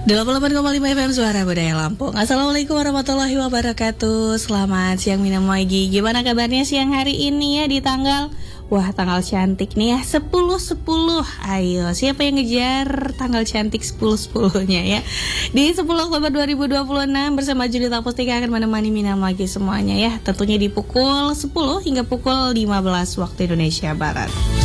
88,5 FM Suara Budaya Lampung. Assalamualaikum warahmatullahi wabarakatuh. Selamat siang Mina Moigi. Gimana kabarnya siang hari ini ya di tanggal tanggal cantik nih ya 10-10. Ayo siapa yang ngejar tanggal cantik 10-10-nya ya. Di 10 Oktober 2026 bersama Junita Pustika akan menemani Mina Moigi semuanya ya. Tentunya di pukul 10 hingga pukul 15 waktu Indonesia Barat.